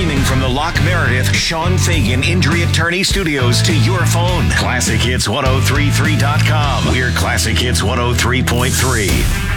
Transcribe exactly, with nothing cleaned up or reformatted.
Streaming from the Lock Meredith Sean Fagan Injury Attorney Studios to your phone. classic hits ten thirty-three dot com. We're Classic Hits one oh three point three.